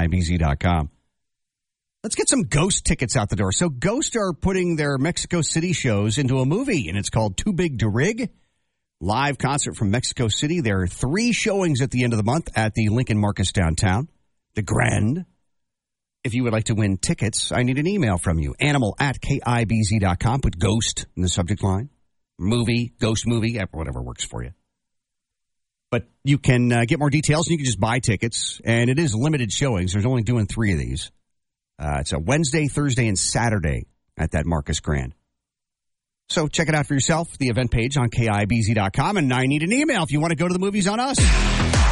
KIBZ.com. Let's get some Ghost tickets out the door. So Ghost are putting their Mexico City shows into a movie, and it's called Too Big to Rig. Live concert from Mexico City. There are 3 showings at the end of the month at the Lincoln Marcus downtown, the Grand. If you would like to win tickets, I need an email from you. Animal@KIBZ.com. Put Ghost in the subject line. Movie, Ghost movie, whatever works for you. But you can get more details, and you can just buy tickets. And it is limited showings. There's only doing 3 of these. It's a Wednesday, Thursday, and Saturday at that Marcus Grand. So check it out for yourself, the event page on KIBZ.com. And I need an email if you want to go to the movies on us.